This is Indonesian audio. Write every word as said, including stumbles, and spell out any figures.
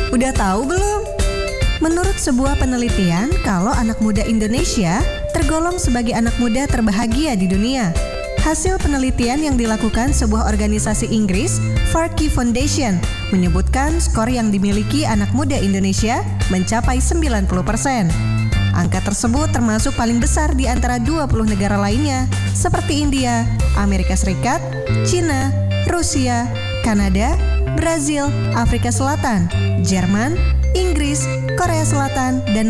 Udah tahu belum? Menurut sebuah penelitian, kalau anak muda Indonesia tergolong sebagai anak muda terbahagia di dunia. Hasil penelitian yang dilakukan sebuah organisasi Inggris, Farkey Foundation, menyebutkan skor yang dimiliki anak muda Indonesia mencapai sembilan puluh persen. Angka tersebut termasuk paling besar di antara dua puluh negara lainnya, seperti India, Amerika Serikat, China, Rusia, Kanada, Brazil, Afrika Selatan, Jerman, Inggris, Korea Selatan, dan